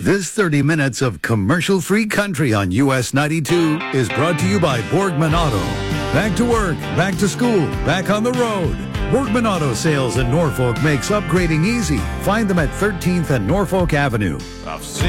This 30 minutes of commercial-free country on US 92 is brought to you by Borgman Auto. Back to work, back to school, back on the road. Borgman Auto Sales in Norfolk makes upgrading easy. Find them at 13th and Norfolk Avenue.